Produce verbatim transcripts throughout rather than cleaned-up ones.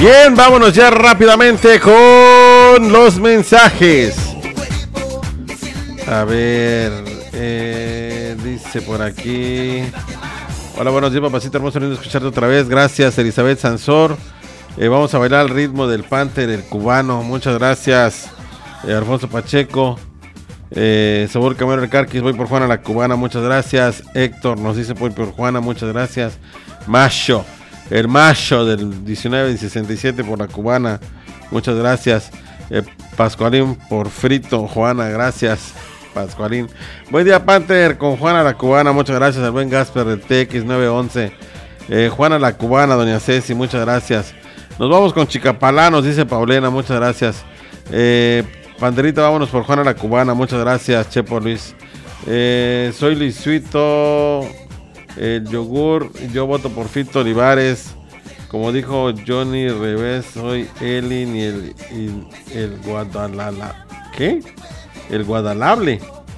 Bien, vámonos ya rápidamente con los mensajes. A ver, eh, dice por aquí. Hola, buenos días, papacito hermoso, lindo escucharte otra vez. Gracias, Elizabeth Sansor. Eh, vamos a bailar al ritmo del Panther, el cubano. Muchas gracias, eh, Alfonso Pacheco. Eh, Sabor Camero del Carquis, voy por Juana la cubana. Muchas gracias. Héctor nos dice voy por Juana. Muchas gracias. Macho, el macho del diecinueve y sesenta y siete por la cubana. Muchas gracias. Eh, Pascualín por frito. Juana, gracias. Pascualín. Buen día, Panther, con Juana la cubana. Muchas gracias al buen Gasper del T X nueve once. Eh, Juana la cubana, doña Ceci, muchas gracias. Nos vamos con Chicapalá, nos dice Paulina, muchas gracias. Eh, Panderita, vámonos por Juana la cubana, muchas gracias, Chepo Luis. Eh, soy Luisito, el yogur, yo voto por Fito Olivares. Como dijo Johnny Revés, soy Eli y el, y el Guadalala. ¿Qué? El Guadalable.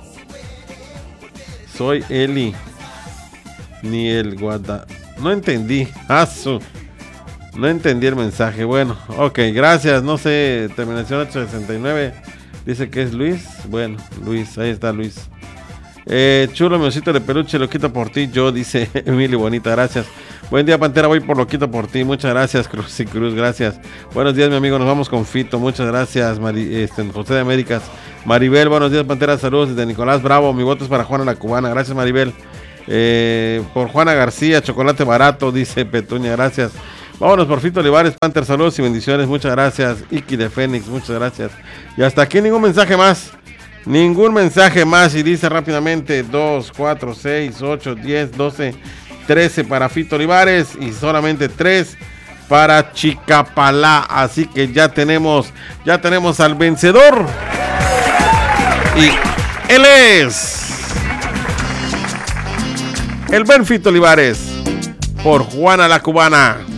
Soy Eli. Ni el Guada. No entendí. Asu. No entendí el mensaje. Bueno, ok, gracias. No sé, terminación ocho sesenta y nueve. Dice que es Luis. Bueno, Luis, ahí está Luis. Eh, chulo, mi osito de peluche, lo quito por ti. Yo, dice Emily Bonita, gracias. Buen día, Pantera, voy por lo quito por ti. Muchas gracias, Cruz y Cruz, gracias. Buenos días, mi amigo, nos vamos con Fito. Muchas gracias, Mari, este, José de Américas. Maribel, buenos días, Pantera, saludos desde Nicolás Bravo. Mi voto es para Juana la cubana, gracias, Maribel. Eh, por Juana García, chocolate barato, dice Petunia, gracias. Vámonos por Fito Olivares, Panther, saludos y bendiciones, muchas gracias. Iki de Fénix, muchas gracias. Y hasta aquí ningún mensaje más. Ningún mensaje más. Y dice rápidamente dos, cuatro, seis, ocho, diez, doce, trece para Fito Olivares y solamente tres para Chicapalá. Así que ya tenemos, ya tenemos al vencedor. Y él es el buen Fito Olivares por Juana la cubana.